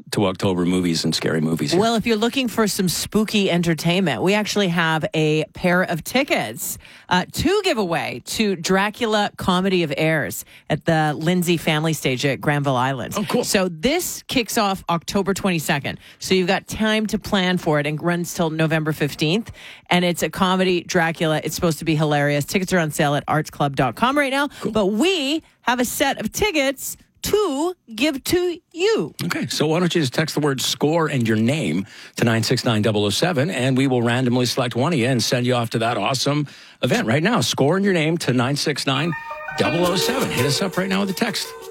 to October movies and scary movies. Well, if you're looking for some spooky entertainment, we actually have a pair of tickets to give away to Dracula Comedy of Errors at the Lindsay Family Stage at Granville Island. Oh, cool. So this kicks off October 22nd. So you've got time to plan for it and runs till November 15th. And it's a comedy Dracula. It's supposed to be hilarious. Tickets are on sale at artsclub.com right now. Cool. But we have a set of tickets to give to you. Okay, so why don't you just text the word SCORE and your name to 969-007, and we will randomly select one of you and send you off to that awesome event right now. SCORE and your name to 969-007. Hit us up right now with a text.